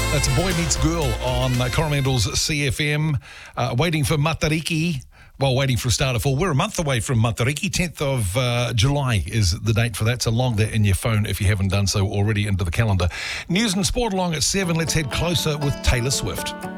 That's Boy Meets Girl on Coromandel's CFM. Waiting for Matariki. Well, waiting for a start of fall. We're a month away from Matariki. 10th of July is the date for that. So log that in your phone if you haven't done so already into the calendar. News and sport along at 7. Let's head closer with Taylor Swift.